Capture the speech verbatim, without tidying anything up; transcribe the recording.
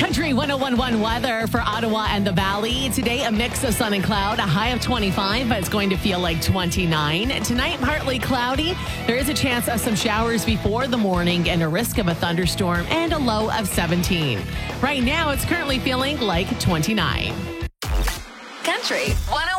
Country one oh one point one weather for Ottawa and the Valley. Today, a mix of sun and cloud, a high of twenty-five, but it's going to feel like twenty-nine. Tonight, partly cloudy. There is a chance of some showers before the morning and a risk of a thunderstorm and a low of seventeen. Right now, it's currently feeling like twenty-nine. Country one